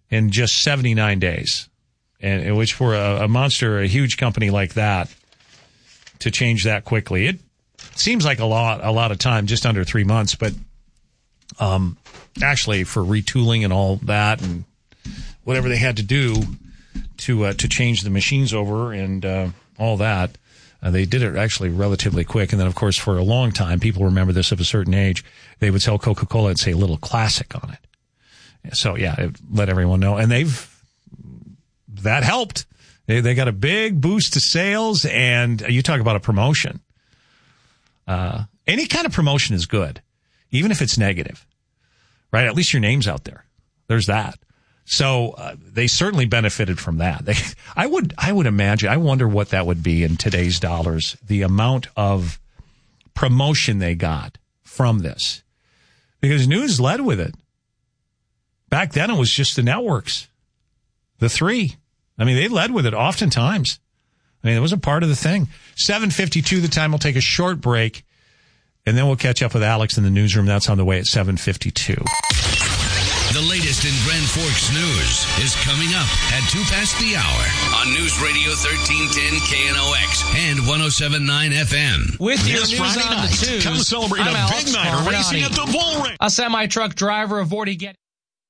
in just 79 days. And which for a monster, a huge company like that, to change that quickly, it seems like a lot of time, just under 3 months. But actually, for retooling and all that, and whatever they had to do to change the machines over and all that, they did it actually relatively quick. And then, of course, for a long time, people remember this of a certain age, they would sell Coca-Cola and say "Little Classic" on it. So yeah, it let everyone know, and that helped. They got a big boost to sales, and you talk about a promotion. Any kind of promotion is good, even if it's negative, right? At least your name's out there. There's that. So they certainly benefited from that. I would imagine. I wonder what that would be in today's dollars. The amount of promotion they got from this, because news led with it. Back then, it was just the networks, the three. I mean, they led with it oftentimes. I mean, it was a part of the thing. 7:52 the time. We'll take a short break, and then we'll catch up with Alex in the newsroom. That's on the way at 7:52. The latest in Grand Forks news is coming up at 2 past the hour on News Radio 1310 KNOX and 107.9 FM. With your this news Friday on night, the twos, come celebrate I'm a Alex big night of racing Carminati. at the Bull Ring. A semi-truck driver avoided getting...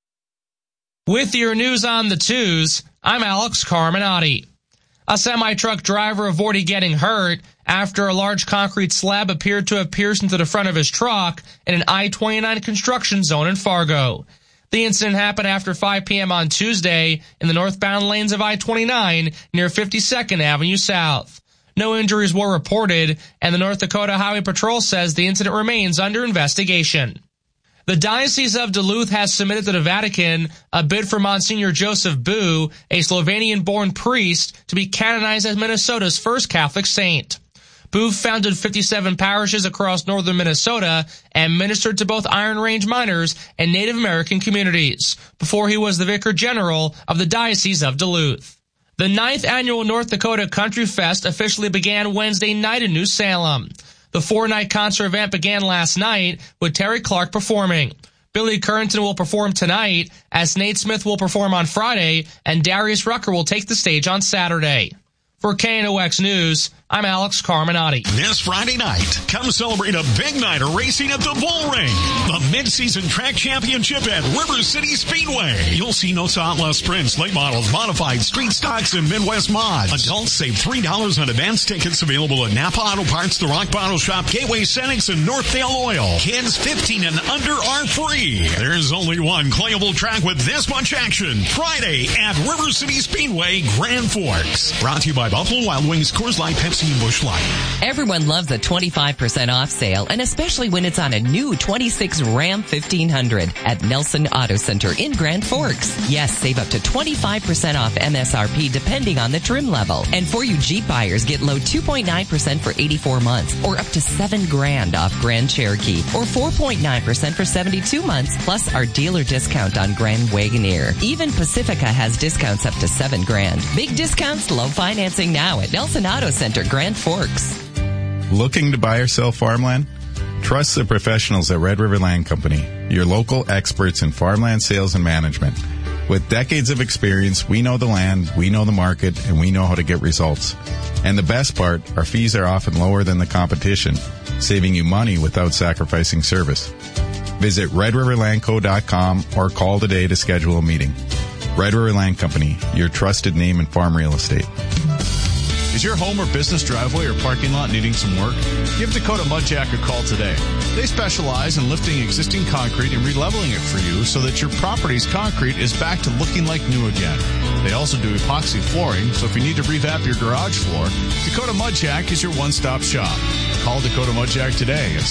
With your news on the twos, I'm Alex Carminati. A semi-truck driver avoided getting hurt after a large concrete slab appeared to have pierced into the front of his truck in an I-29 construction zone in Fargo. The incident happened after 5 p.m. on Tuesday in the northbound lanes of I-29 near 52nd Avenue South. No injuries were reported, and the North Dakota Highway Patrol says the incident remains under investigation. The Diocese of Duluth has submitted to the Vatican a bid for Monsignor Joseph Boo, a Slovenian-born priest, to be canonized as Minnesota's first Catholic saint. Boo founded 57 parishes across northern Minnesota and ministered to both Iron Range miners and Native American communities before he was the Vicar General of the Diocese of Duluth. The 9th annual North Dakota Country Fest officially began Wednesday night in New Salem. The 4-night concert event began last night with Terry Clark performing. Billy Currington will perform tonight, as Nate Smith will perform on Friday, and Darius Rucker will take the stage on Saturday. For KNOX News, I'm Alex Carminati. This Friday night, come celebrate a big night of racing at the Bull Ring. The mid-season track championship at River City Speedway. You'll see Nosa Outlaw Sprints, late models, modified, street stocks, and Midwest mods. Adults save $3 on advance tickets available at Napa Auto Parts, The Rock Bottle Shop, Gateway Cenex, and Northdale Oil. Kids 15 and under are free. There's only one playable track with this much action. Friday at River City Speedway, Grand Forks. Brought to you by Buffalo Wild Wings, Coors Light, Pepsi, and Busch Light. Everyone loves a 25% off sale, and especially when it's on a new 26 Ram 1500 at Nelson Auto Center in Grand Forks. Yes, save up to 25% off MSRP depending on the trim level. And for you Jeep buyers, get low 2.9% for 84 months or up to $7,000 off Grand Cherokee or 4.9% for 72 months, plus our dealer discount on Grand Wagoneer. Even Pacifica has discounts up to $7,000. Big discounts, low financing now at Nelson Auto Center, Grand Forks. Looking to buy or sell farmland? Trust the professionals at Red River Land Company, your local experts in farmland sales and management. With decades of experience, we know the land, we know the market, and we know how to get results. And the best part, our fees are often lower than the competition, saving you money without sacrificing service. Visit redriverlandco.com or call today to schedule a meeting. Red River Land Company, your trusted name in farm real estate. Is your home or business driveway or parking lot needing some work? Give Dakota Mudjack a call today. They specialize in lifting existing concrete and releveling it for you so that your property's concrete is back to looking like new again. They also do epoxy flooring, so if you need to revamp your garage floor, Dakota Mudjack is your one-stop shop. Call Dakota Mudjack today at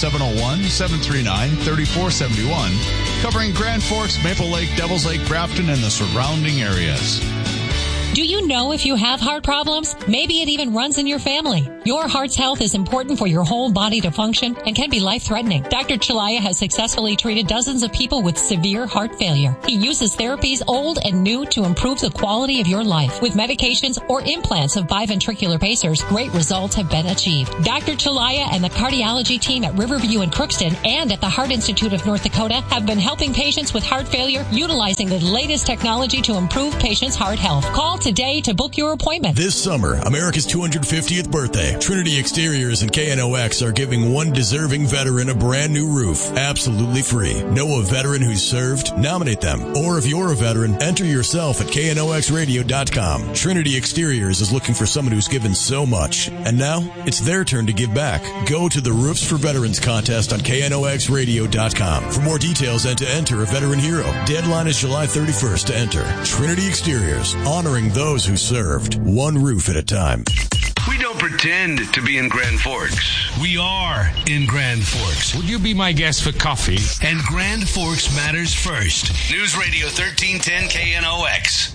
701-739-3471, covering Grand Forks, Maple Lake, Devils Lake, Grafton, and the surrounding areas. Do you know if you have heart problems? Maybe it even runs in your family. Your heart's health is important for your whole body to function and can be life-threatening. Dr. Chalaya has successfully treated dozens of people with severe heart failure. He uses therapies old and new to improve the quality of your life. With medications or implants of biventricular pacers, great results have been achieved. Dr. Chalaya and the cardiology team at Riverview in Crookston and at the Heart Institute of North Dakota have been helping patients with heart failure utilizing the latest technology to improve patients' heart health. Call today to book your appointment. This summer, America's 250th birthday, Trinity Exteriors and KNOX are giving one deserving veteran a brand new roof, absolutely free. Know a veteran who's served? Nominate them. Or if you're a veteran, enter yourself at knoxradio.com. Trinity Exteriors is looking for someone who's given so much. And now, it's their turn to give back. Go to the Roofs for Veterans contest on knoxradio.com. For more details and to enter a veteran hero. Deadline is July 31st to enter. Trinity Exteriors, honoring those who served, one roof at a time. We don't pretend to be in Grand Forks. We are in Grand Forks. Would you be my guest for coffee? And Grand Forks matters first. News Radio 1310 KNOX.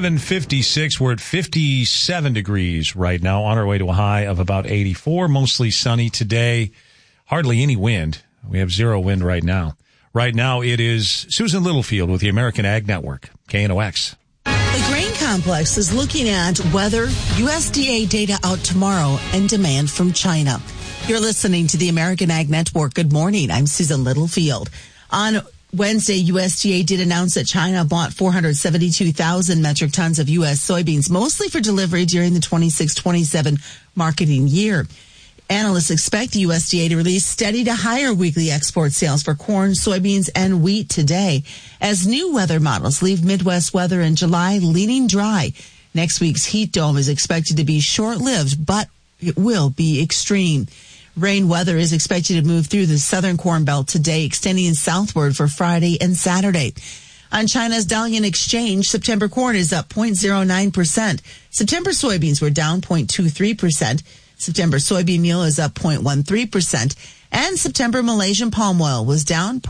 7:56. We're at 57 degrees right now, on our way to a high of about 84. Mostly sunny today. Hardly any wind. We have zero wind right now. Right now, it is Susan Littlefield with the American Ag Network, KNOX. The grain complex is looking at weather, USDA data out tomorrow, and demand from China. You're listening to the American Ag Network. Good morning. I'm Susan Littlefield. On Wednesday, USDA did announce that China bought 472,000 metric tons of U.S. soybeans, mostly for delivery during the 26-27 marketing year. Analysts expect the USDA to release steady to higher weekly export sales for corn, soybeans, and wheat today, as new weather models leave Midwest weather in July leaning dry. Next week's heat dome is expected to be short-lived, but it will be extreme. Rain weather is expected to move through the southern Corn Belt today, extending southward for Friday and Saturday. On China's Dalian Exchange, September corn is up 0.09%. September soybeans were down 0.23%. September soybean meal is up 0.13%. And September Malaysian palm oil was down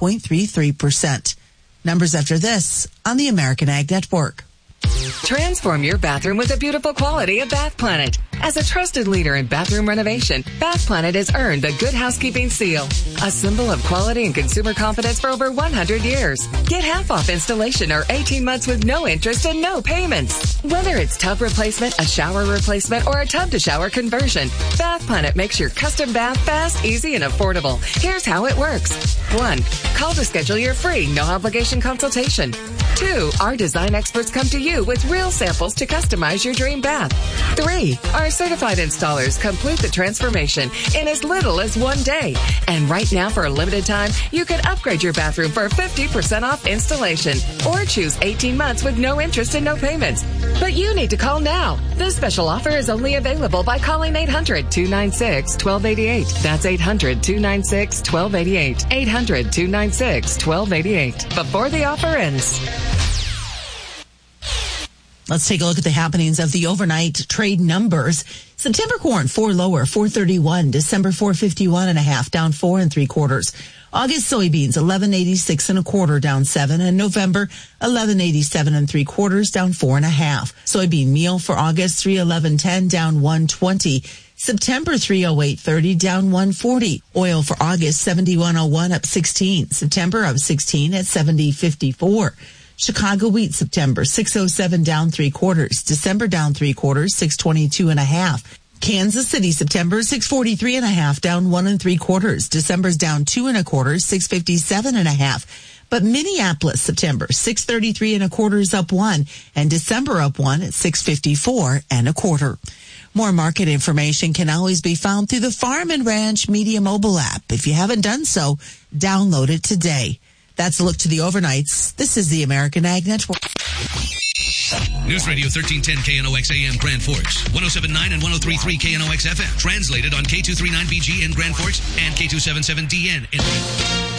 0.33%. Numbers after this on the American Ag Network. Transform your bathroom with the beautiful quality of Bath Planet. As a trusted leader in bathroom renovation, Bath Planet has earned the Good Housekeeping Seal, a symbol of quality and consumer confidence for over 100 years. Get half off installation or 18 months with no interest and no payments. Whether it's tub replacement, a shower replacement, or a tub-to-shower conversion, Bath Planet makes your custom bath fast, easy, and affordable. Here's how it works. 1. Call to schedule your free, no-obligation consultation. 2. Our design experts come to you with real samples to customize your dream bath. 3. Our certified installers complete the transformation in as little as 1 day. And right now, for a limited time, you can upgrade your bathroom for 50% off installation or choose 18 months with no interest and no payments. But you need to call now. This special offer is only available by calling 800-296-1288. That's 800-296-1288. 800-296-1288. Before the offer ends. Let's take a look at the happenings of the overnight trade numbers. September corn, 4 lower, 431. December, 451.5, down 4 3/4. August soybeans, 1186 1/4, down 7. And November, 1187 3/4, down 4 1/2. Soybean meal for August, 311.10, down 120. September, 308.30, down 140. Oil for August, 71.01, up 16. September, up 16 at 70.54. Chicago wheat September, 607, down 3/4. December, down 3/4, 622.5. Kansas City September, 643.5, down 1 3/4. December's down 2 1/4, 657.5. But Minneapolis September, 633 1/4, up 1, and December up 1 at 654 1/4. More market information can always be found through the Farm and Ranch Media mobile app. If you haven't done so, download it today. That's a look to the overnights. This is the American Ag Network. News Radio 1310 KNOX AM Grand Forks, 107.9 and 103.3 KNOX FM. Translated on K239BG in Grand Forks and K277DN in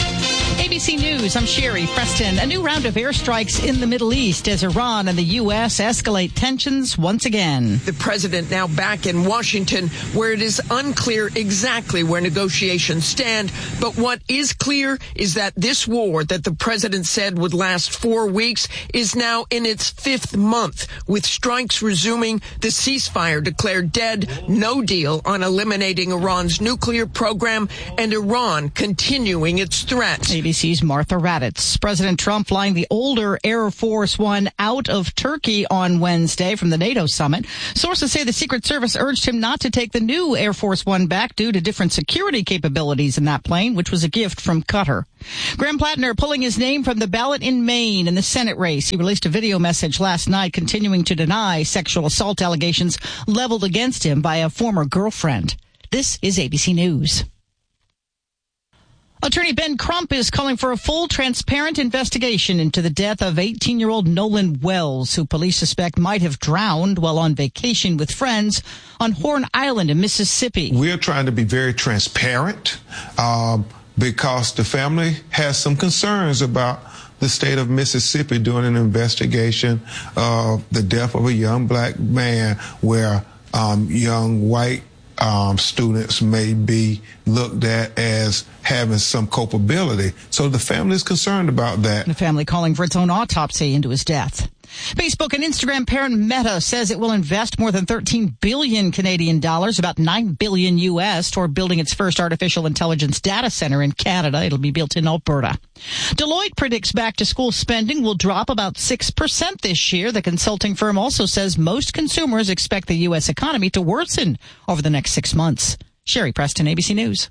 ABC News, I'm Sherry Preston. A new round of airstrikes in the Middle East as Iran and the U.S. escalate tensions once again. The president now back in Washington, where it is unclear exactly where negotiations stand. But what is clear is that this war that the president said would last 4 weeks is now in its 5th month, with strikes resuming, the ceasefire declared dead, no deal on eliminating Iran's nuclear program, and Iran continuing its threats. ABC's Martha Raddatz. President Trump flying the older Air Force One out of Turkey on Wednesday from the NATO summit. Sources say the Secret Service urged him not to take the new Air Force One back due to different security capabilities in that plane, which was a gift from Qatar. Graham Plattner pulling his name from the ballot in Maine in the Senate race. He released a video message last night continuing to deny sexual assault allegations leveled against him by a former girlfriend. This is ABC News. Attorney Ben Crump is calling for a full, transparent investigation into the death of 18-year-old Nolan Wells, who police suspect might have drowned while on vacation with friends on Horn Island in Mississippi. We're trying to be very transparent because the family has some concerns about the state of Mississippi doing an investigation of the death of a young black man where young white students may be looked at as having some culpability. So the family is concerned about that. The family calling for its own autopsy into his death. Facebook and Instagram parent Meta says it will invest more than 13 billion Canadian dollars, about 9 billion US, toward building its first artificial intelligence data center in Canada. It'll be built in Alberta. Deloitte predicts back-to-school spending will drop about 6% this year. The consulting firm also says most consumers expect the U.S. economy to worsen over the next 6 months. Sherry Preston, ABC News.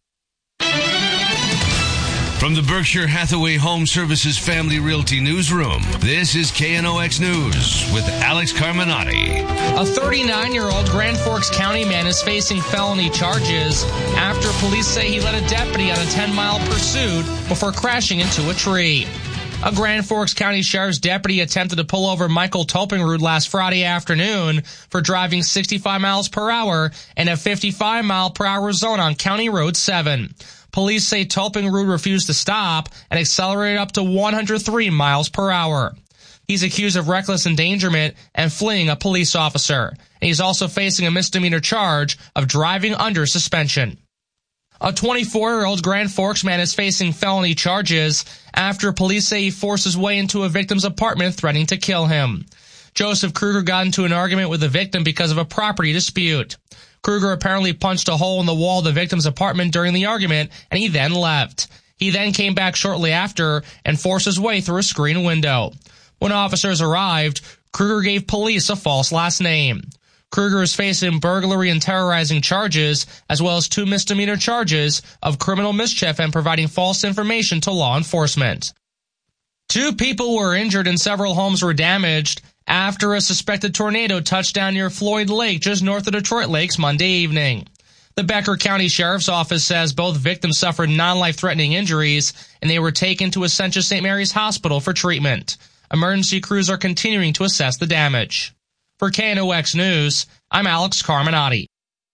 From the Berkshire Hathaway Home Services Family Realty Newsroom, this is KNOX News with Alex Carminati. A 39-year-old Grand Forks County man is facing felony charges after police say he led a deputy on a 10-mile pursuit before crashing into a tree. A Grand Forks County Sheriff's deputy attempted to pull over Michael Topingrud last Friday afternoon for driving 65 miles per hour in a 55-mile-per-hour zone on County Road 7. Police say Topingrud refused to stop and accelerated up to 103 miles per hour. He's accused of reckless endangerment and fleeing a police officer. And he's also facing a misdemeanor charge of driving under suspension. A 24-year-old Grand Forks man is facing felony charges after police say he forced his way into a victim's apartment threatening to kill him. Joseph Kruger got into an argument with the victim because of a property dispute. Kruger apparently punched a hole in the wall of the victim's apartment during the argument, and he then left. He then came back shortly after and forced his way through a screen window. When officers arrived, Kruger gave police a false last name. Kruger is facing burglary and terrorizing charges, as well as 2 misdemeanor charges of criminal mischief and providing false information to law enforcement. 2 people were injured and several homes were damaged after a suspected tornado touched down near Floyd Lake, just north of Detroit Lakes, Monday evening. The Becker County Sheriff's Office says both victims suffered non-life-threatening injuries, and they were taken to Essentia St. Mary's Hospital for treatment. Emergency crews are continuing to assess the damage. For KNOX News, I'm Alex Carminati.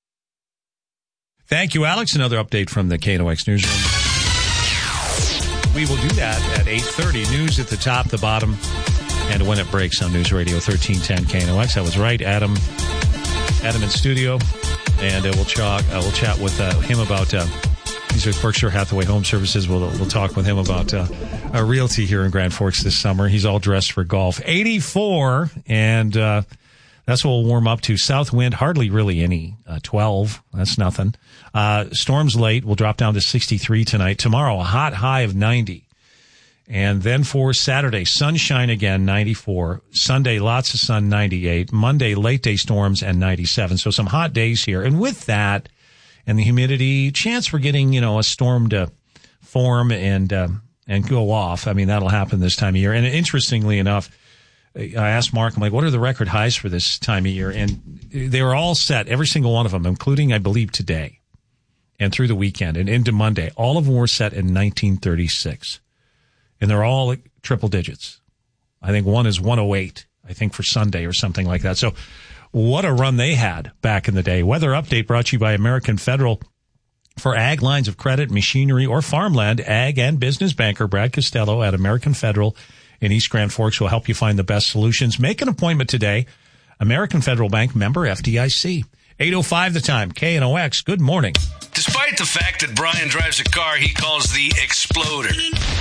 Thank you, Alex. Another update from the KNOX Newsroom. We will do that at 8:30. News at the top, the bottom, and when it breaks on News Radio 1310 KNOX. I was right. Adam in studio, and we'll chat with him about he's with Berkshire Hathaway Home Services. We'll talk with him about a realty here in Grand Forks this summer. He's all dressed for golf. 84, and that's what we'll warm up to. South wind, hardly really any. 12, that's nothing. Storms late. We'll drop down to 63 tonight. Tomorrow, a hot high of 90. And then for Saturday, sunshine again, 94. Sunday, lots of sun, 98. Monday, late day storms and 97. So some hot days here. And with that and the humidity, chance for getting, a storm to form and go off. I mean, that'll happen this time of year. And interestingly enough, I asked Mark, I'm like, what are the record highs for this time of year? And they were all set, every single one of them, including, I believe, today and through the weekend and into Monday. All of them were set in 1936. And they're all like triple digits. I think one is 108, I think, for Sunday or something like that. So what a run they had back in the day. Weather update brought to you by American Federal. For ag lines of credit, machinery, or farmland, ag and business banker Brad Costello at American Federal in East Grand Forks will help you find the best solutions. Make an appointment today. American Federal Bank, member FDIC. 8:05 the time. KNOX. Good morning. Despite the fact that Brian drives a car he calls the Exploder,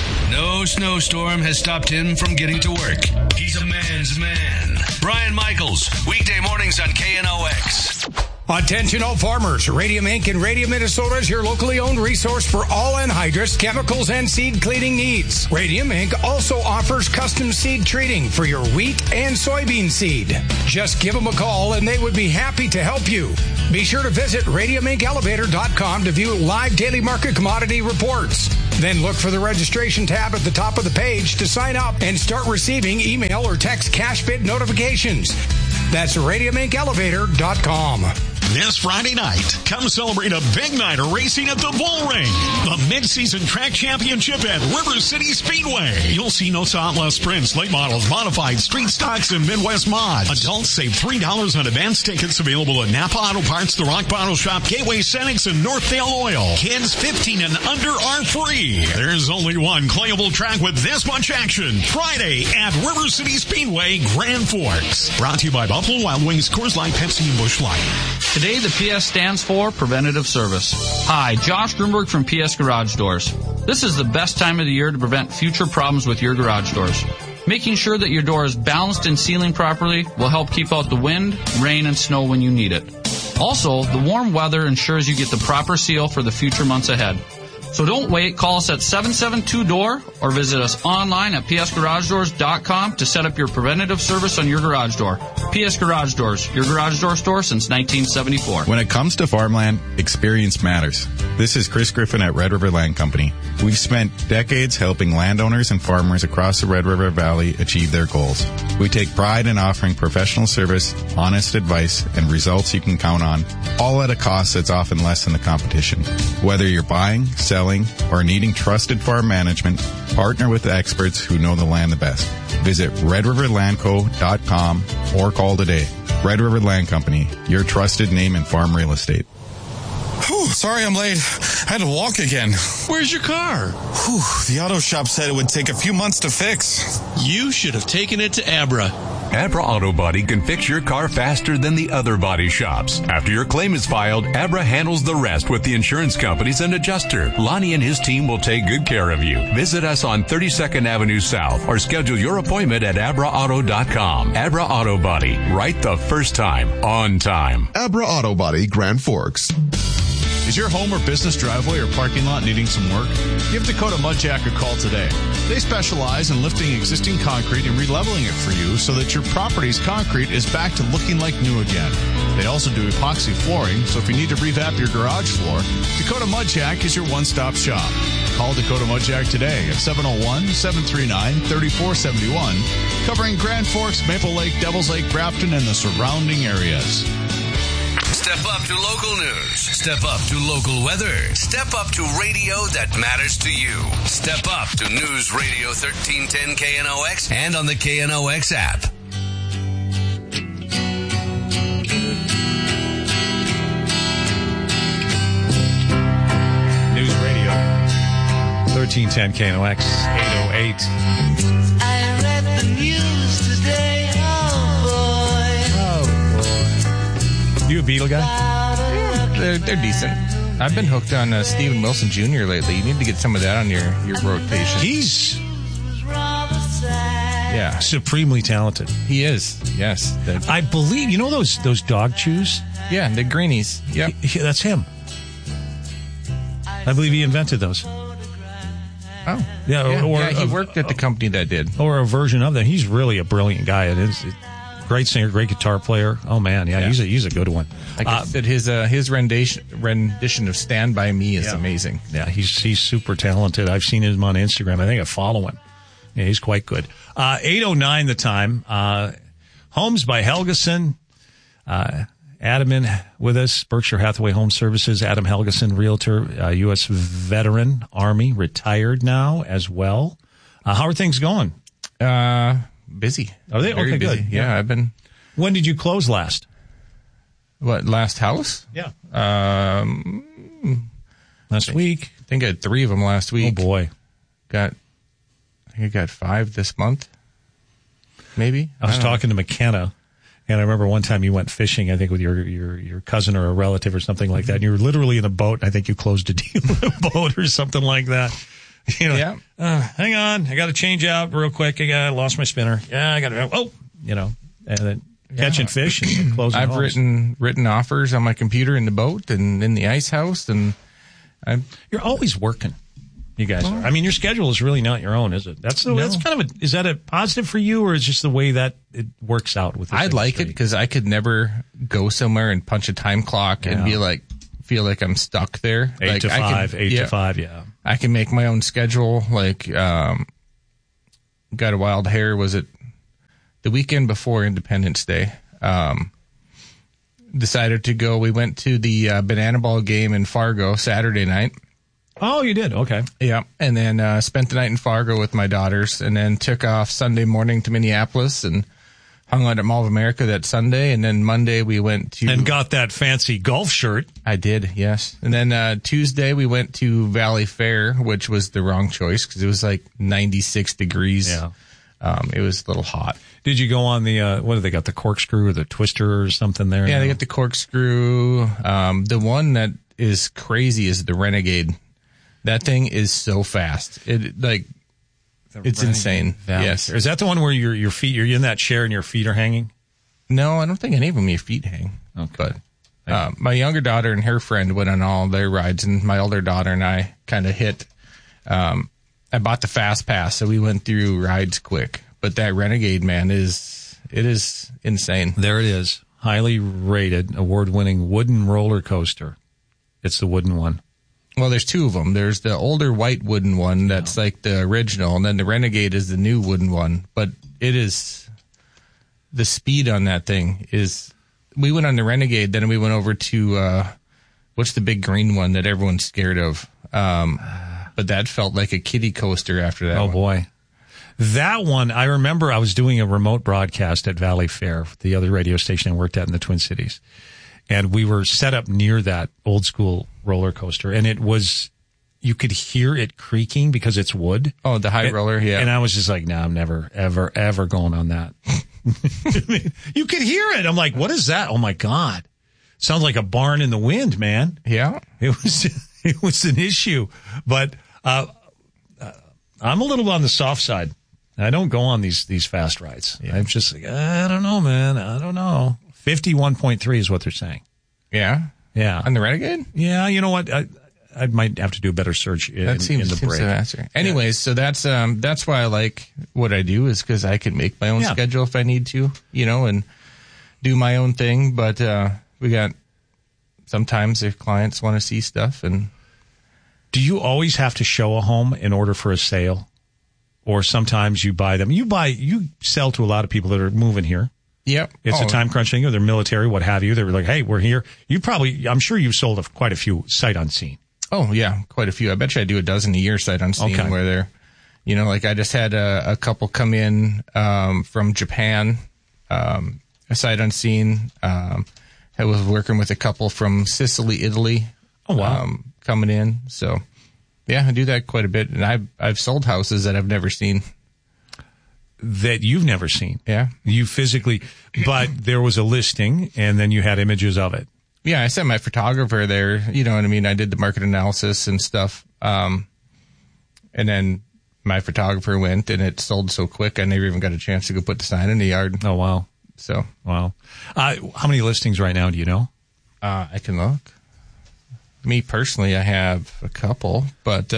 no snowstorm has stopped him from getting to work. He's a man's man. Brian Michaels, weekday mornings on KNOX. Attention all farmers. Radium Inc. in Radium, Minnesota is your locally owned resource for all anhydrous, chemicals, and seed cleaning needs. Radium Inc. also offers custom seed treating for your wheat and soybean seed. Just give them a call and they would be happy to help you. Be sure to visit radiumincelevator.com to view live daily market commodity reports. Then look for the registration tab at the top of the page to sign up and start receiving email or text cash bid notifications. That's radiumincelevator.com. This Friday night, come celebrate a big night of racing at the Bull Ring, the mid-season track championship at River City Speedway. You'll see No Outlaw Sprints, late models, modified, street stocks, and Midwest mods. Adults save $3 on advance tickets available at Napa Auto Parts, The Rock Bottle Shop, Gateway Cenex, and Northdale Oil. Kids 15 and under are free. There's only one playable track with this much action. Friday at River City Speedway, Grand Forks. Brought to you by Buffalo Wild Wings, Coors Light, Pepsi, and Busch Light. Today, the PS stands for Preventative Service. Hi, Josh Grunberg from PS Garage Doors. This is the best time of the year to prevent future problems with your garage doors. Making sure that your door is balanced and sealing properly will help keep out the wind, rain, and snow when you need it. Also, the warm weather ensures you get the proper seal for the future months ahead. So don't wait. Call us at 772-DOOR or visit us online at psgaragedoors.com to set up your preventative service on your garage door. PS Garage Doors, your garage door store since 1974. When it comes to farmland, experience matters. This is Chris Griffin at Red River Land Company. We've spent decades helping landowners and farmers across the Red River Valley achieve their goals. We take pride in offering professional service, honest advice, and results you can count on, all at a cost that's often less than the competition. Whether you're buying, selling, or needing trusted farm management, partner with the experts who know the land the best. Visit redriverlandco.com or call today. Red River Land Company, your trusted name in farm real estate. Whew, sorry I'm late. I had to walk again. Where's your car? Whew, the auto shop said it would take a few months to fix. You should have taken it to Abra. Abra Auto Body can fix your car faster than the other body shops. After your claim is filed, Abra handles the rest with the insurance companies and adjuster. Lonnie and his team will take good care of you. Visit us on 32nd Avenue South or schedule your appointment at abraauto.com. Abra Auto Body, right the first time, on time. Abra Auto Body, Grand Forks. Is your home or business driveway or parking lot needing some work? Give Dakota Mudjack a call today. They specialize in lifting existing concrete and releveling it for you so that your property's concrete is back to looking like new again. They also do epoxy flooring, so if you need to revamp your garage floor, Dakota Mudjack is your one-stop shop. Call Dakota Mudjack today at 701-739-3471, covering Grand Forks, Maple Lake, Devils Lake, Grafton, and the surrounding areas. Step up to local news. Step up to local weather. Step up to radio that matters to you. Step up to News Radio 1310 KNOX and on the KNOX app. News Radio 1310 KNOX 808. I read the news today. You a Beatle guy? Yeah, they're decent. I've been hooked on Steven Wilson Jr. lately. You need to get some of that on your rotation. He's supremely talented. He is. Yes. I believe, you know those dog chews? Yeah, the greenies. Yep. That's him. I believe he invented those. Oh. Yeah, he worked at the company that did. Or a version of them. He's really a brilliant guy. It is. Great singer, great guitar player. Oh man, yeah. He's a good one. Like I said, his rendition of "Stand by Me" is amazing. Yeah, he's super talented. I've seen him on Instagram. I think I follow him. Yeah, he's quite good. 8:09 the time. Homes by Helgeson. Adam in with us, Berkshire Hathaway Home Services. Adam Helgeson, realtor, U.S. veteran, Army, retired now as well. How are things going? Busy. Are they? Very okay, busy. good. Yeah, I've been. When did you close last? What, last house? Yeah. last week. I think I had 3 of them last week. Oh boy, I think I got 5 this month. Maybe. I was talking to McKenna, and I remember one time you went fishing, I think with your cousin or a relative or something like that. And you were literally in a boat. I think you closed a deal in a boat or something like that. You know, yeah. Hang on, I got to change out real quick. I lost my spinner. Yeah, I got to. Oh, you know, and then catching fish and closing. I've written offers on my computer in the boat and in the ice house, and you're always working. You guys are. I mean, your schedule is really not your own, is it? That's kind of is that a positive for you, or is it just the way that it works out with this I'd like it because I could never go somewhere and punch a time clock and feel like I'm stuck there. 8 to 5, 8 to 5, yeah. I can make my own schedule. Like, Got a Wild Hair, was it the weekend before Independence Day? Decided to go. We went to the Banana Ball game in Fargo Saturday night. Oh, you did? Okay. Yeah. And then spent the night in Fargo with my daughters, and then took off Sunday morning to Minneapolis and hung out at Mall of America that Sunday. And then Monday we went to... And got that fancy golf shirt. I did, yes. And then Tuesday we went to Valley Fair, which was the wrong choice because it was like 96 degrees. Yeah. It was a little hot. Did you go on the, what do they got, the corkscrew or the twister or something there? Yeah, they got the corkscrew. The one that is crazy is the Renegade. That thing is so fast. It's insane. Yes. Is that the one where your feet, you're in that chair and your feet are hanging? No, I don't think any of them your feet hang. Okay. But my younger daughter and her friend went on all their rides, and my older daughter and I kind of hit. I bought the Fast Pass, so we went through rides quick. But that Renegade, man, is insane. There it is. Highly rated, award-winning wooden roller coaster. It's the wooden one. Well, there's 2 of them. There's the older white wooden one that's like the original, and then the Renegade is the new wooden one. But it is, the speed on that thing is, we went on the Renegade, then we went over to, what's the big green one that everyone's scared of? But that felt like a kiddie coaster after that. Oh, one. Boy. That one, I remember I was doing a remote broadcast at Valley Fair, the other radio station I worked at in the Twin Cities. And we were set up near that old school roller coaster, and it was, you could hear it creaking because it's wood. Oh, the high roller, yeah. And I was just like, no, I'm never, ever, ever going on that. You could hear it. I'm like, what is that? Oh my God. Sounds like a barn in the wind, man. Yeah. It was an issue, but, I'm a little on the soft side. I don't go on these fast rides. Yeah. I'm just like, I don't know, man. I don't know. 51.3 is what they're saying. Yeah? Yeah. On the Renegade? Yeah, you know what? I might have to do a better search in the break. Answer. Anyways, so that's why I like what I do, is because I can make my own schedule if I need to, and do my own thing. But we got, sometimes if clients want to see stuff. And do you always have to show a home in order for a sale? Or sometimes you buy them. You sell to a lot of people that are moving here. Yep. It's a time crunch thing, or they're military, what have you. They're like, hey, we're here. I'm sure you've sold quite a few sight unseen. Oh, yeah, quite a few. I bet you I do a dozen a year sight unseen where they're, like I just had a couple come in from Japan, a sight unseen. I was working with a couple from Sicily, Italy. Oh, wow. Coming in. So, yeah, I do that quite a bit. And I've sold houses that I've never seen. That you've never seen. Yeah. You physically, but there was a listing and then you had images of it. Yeah, I sent my photographer there, you know what I mean? I did the market analysis and stuff. And then my photographer went, and it sold so quick I never even got a chance to go put the sign in the yard. Oh, wow. So. Wow. How many listings right now do you know? I can look. Me personally, I have a couple, but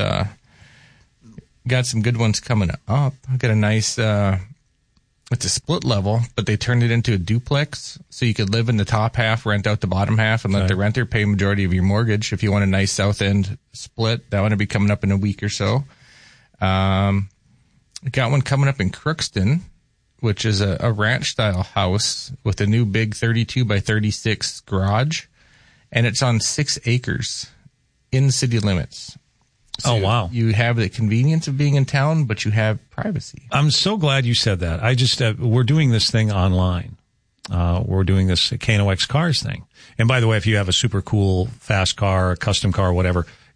got some good ones coming up. I got a nice, it's a split level, but they turned it into a duplex, so you could live in the top half, rent out the bottom half, and let the renter pay majority of your mortgage. If you want a nice south end split, that one will be coming up in a week or so. Got one coming up in Crookston, which is a ranch style house with a new big 32 by 36 garage, and it's on 6 acres in city limits. So wow. You have the convenience of being in town, but you have privacy. I'm so glad you said that. I just, we're doing this thing online. We're doing this KNOX Cars thing. And by the way, if you have a super cool fast car, a custom car, whatever,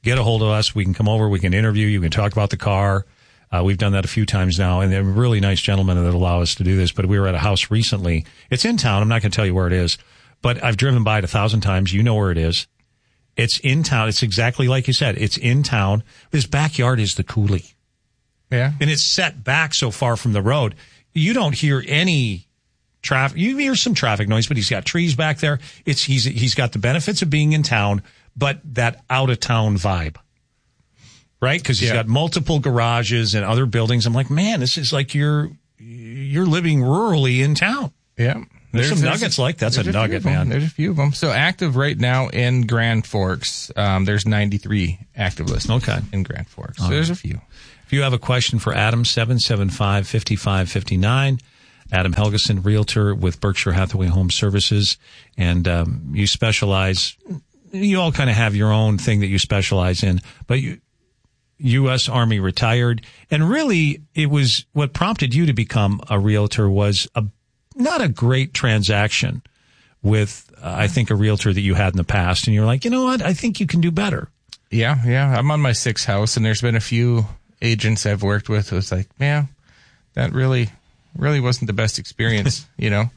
get a hold of us. We can come over. We can interview you. We can talk about the car. We've done that a few times now, and they're really nice gentlemen that allow us to do this. But we were at a house recently. It's in town. I'm not going to tell you where it is, but I've driven by it 1,000 times. You know where it is. It's in town. It's exactly like you said. It's in town. His backyard is the coulee. Yeah. And it's set back so far from the road. You don't hear any traffic. You hear some traffic noise, but he's got trees back there. He's got the benefits of being in town, but that out of town vibe. Right? Because he's got multiple garages and other buildings. I'm like, man, this is like you're living rurally in town. Yeah. There's some nuggets like that's a nugget, man. There's a few of them. So active right now in Grand Forks, there's 93 active listings in Grand Forks. So there's a few. If you have a question for Adam, 775-5559. Adam Helgeson, realtor with Berkshire Hathaway Home Services. And you specialize, you all kind of have your own thing that you specialize in, but U.S. Army retired. And really, it was what prompted you to become a realtor was not a great transaction with, I think, a realtor that you had in the past. And you're like, you know what? I think you can do better. Yeah. I'm on my 6th house, and there's been a few agents I've worked with who was like, man, that really wasn't the best experience, you know?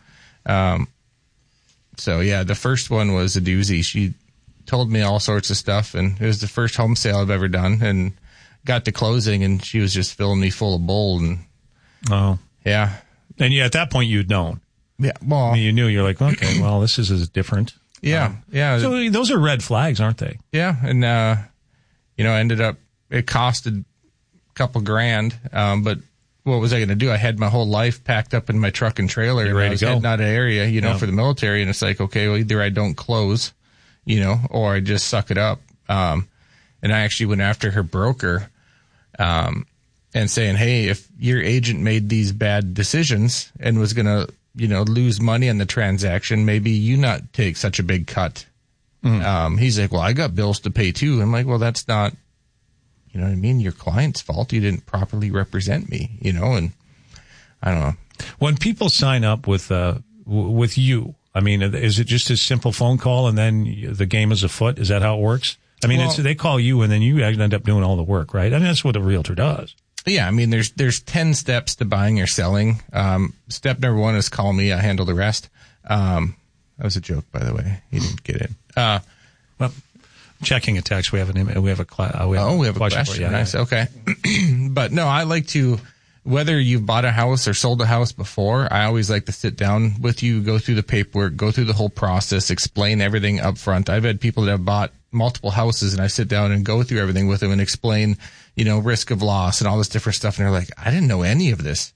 So, yeah, the first one was a doozy. She told me all sorts of stuff, and it was the first home sale I've ever done, and got to closing, and she was just filling me full of bull. And yeah. And at that point, you'd known. Yeah, well, I mean, you knew. You're like, okay, well, this is different. Yeah, yeah. So those are red flags, aren't they? Yeah, and ended up it costed a couple grand. But what was I going to do? I had my whole life packed up in my truck and trailer. You're ready to go. Heading out of area, for the military, and it's like, okay, well, either I don't close, or I just suck it up. And I actually went after her broker. And saying, hey, if your agent made these bad decisions and was going to, lose money on the transaction, maybe you not take such a big cut. He's like, well, I got bills to pay too. I'm like, well, that's not, you know what I mean? Your client's fault. You didn't properly represent me, and I don't know. When people sign up with you, I mean, is it just a simple phone call and then the game is afoot? Is that how it works? I mean, they call you and then you end up doing all the work, right? I mean, that's what a realtor does. Yeah, I mean, there's 10 steps to buying or selling. Step number 1 is call me. I handle the rest. That was a joke, by the way. You didn't get it. Well, checking a text. We have a question. For you. Nice. Okay. But no, I like to, whether you've bought a house or sold a house before, I always like to sit down with you, go through the paperwork, go through the whole process, explain everything up front. I've had people that have bought multiple houses, and I sit down and go through everything with them and explain, risk of loss and all this different stuff. And they're like, I didn't know any of this,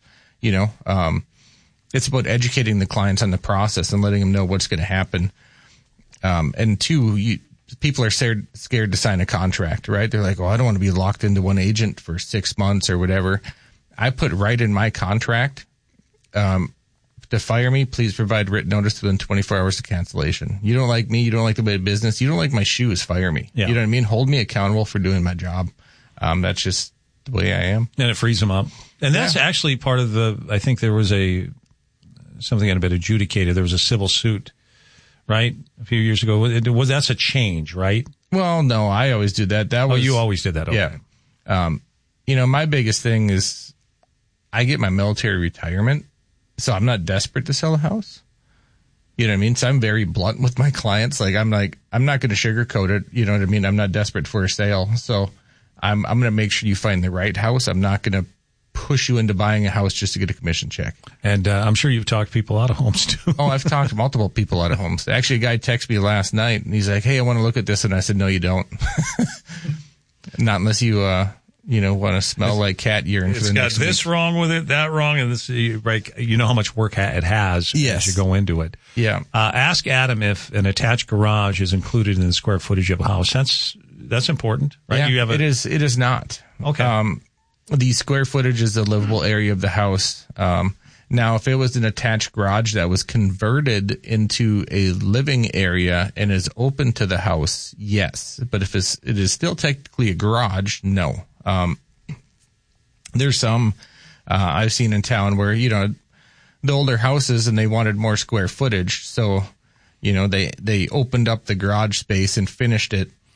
It's about educating the clients on the process and letting them know what's going to happen. And 2, people are scared to sign a contract, right? They're like, I don't want to be locked into one agent for 6 months or whatever. I put right in my contract, to fire me, please provide written notice within 24 hours of cancellation. You don't like me. You don't like the way of business. You don't like my shoes. Fire me. Yeah. You know what I mean? Hold me accountable for doing my job. That's just the way I am. And it frees them up. And that's actually part of I think there was something that had been adjudicated. There was a civil suit, right? A few years ago. That's a change, right? Well, no, I always do that. You always did that. Okay. Yeah. My biggest thing is I get my military retirement, so I'm not desperate to sell a house. You know what I mean? So I'm very blunt with my clients. I'm not going to sugarcoat it. You know what I mean? I'm not desperate for a sale. So I'm going to make sure you find the right house. I'm not going to push you into buying a house just to get a commission check. And I'm sure you've talked people out of homes too. Oh, I've talked to multiple people out of homes. Actually, a guy texted me last night and he's like, hey, I want to look at this. And I said, no, you don't. Not unless you, want to smell like cat urine. It's got this wrong with it, that wrong, and this. You know how much work it has as you go into it. Yeah. Ask Adam if an attached garage is included in the square footage of a house. That's important, right? Yeah, it is. It is not. Okay. The square footage is the livable area of the house. Now, if it was an attached garage that was converted into a living area and is open to the house, yes. But if it is still technically a garage, no. There's some I've seen in town where, the older houses and they wanted more square footage. So, they opened up the garage space and finished it.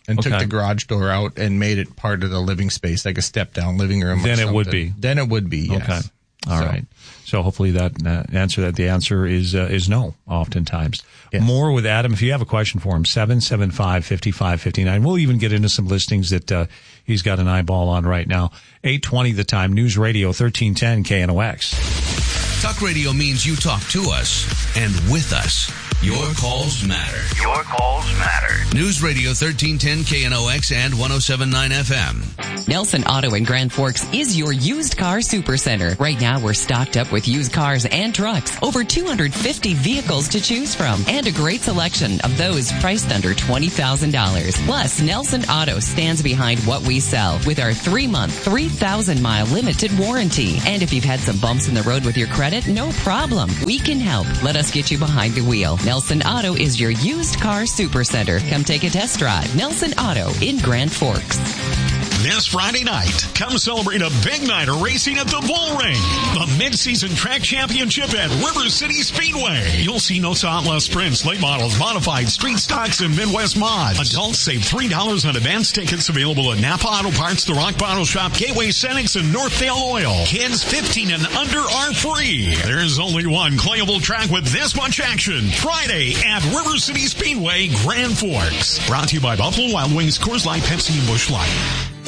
and took the garage door out and made it part of the living space, like a step-down living room. Then it would be. Then it would be, yes. Okay. All right. So hopefully the answer is no, oftentimes. Yes. More with Adam. If you have a question for him, 775-5559. We'll even get into some listings that he's got an eyeball on right now. 8:20 the time. News Radio 1310 KNOX. Talk radio means you talk to us and with us. Your calls matter. Your calls matter. News Radio 1310 KNOX and 107.9 FM. Nelson Auto in Grand Forks is your used car supercenter. Right now, we're stocked up with used cars and trucks. Over 250 vehicles to choose from. And a great selection of those priced under $20,000. Plus, Nelson Auto stands behind what we sell with our 3-month, 3,000-mile limited warranty. And if you've had some bumps in the road with your credit, no problem. We can help. Let us get you behind the wheel. Nelson Auto is your used car supercenter. Come take a test drive. Nelson Auto in Grand Forks. This Friday night, come celebrate a big night of racing at the Bull Ring, the mid-season track championship at River City Speedway. You'll see Nosa Outlaw Sprints, late models, modified, street stocks, and Midwest mods. Adults save $3 on advance tickets available at Napa Auto Parts, The Rock Bottle Shop, Gateway Cenex, and Northdale Oil. Kids 15 and under are free. There's only one playable track with this much action. Friday at River City Speedway, Grand Forks. Brought to you by Buffalo Wild Wings, Coors Light, Pepsi, and Busch Light.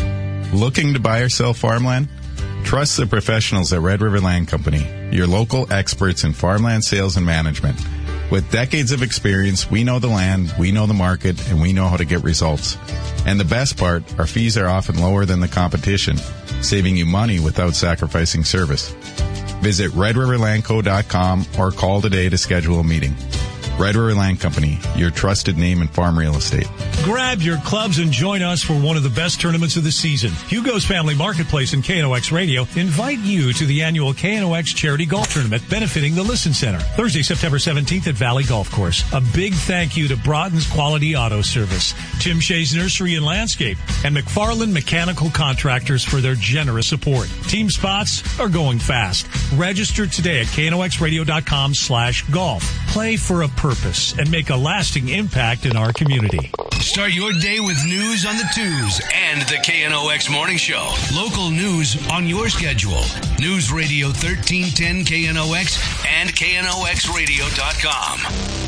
Looking to buy or sell farmland? Trust the professionals at Red River Land Company, your local experts in farmland sales and management. With decades of experience, we know the land, we know the market, and we know how to get results. And the best part, our fees are often lower than the competition, saving you money without sacrificing service. Visit redriverlandco.com or call today to schedule a meeting. Red River Land Company, your trusted name in farm real estate. Grab your clubs and join us for one of the best tournaments of the season. Hugo's Family Marketplace and KNOX Radio invite you to the annual KNOX Charity Golf Tournament benefiting the Listen Center. Thursday, September 17th at Valley Golf Course. A big thank you to Broughton's Quality Auto Service, Tim Shea's Nursery and Landscape, and McFarland Mechanical Contractors for their generous support. Team spots are going fast. Register today at knoxradio.com/golf. Play for a purpose and make a lasting impact in our community. Start your day with news on the twos and the KNOX Morning Show. Local news on your schedule. News Radio 1310 KNOX and KNOXradio.com.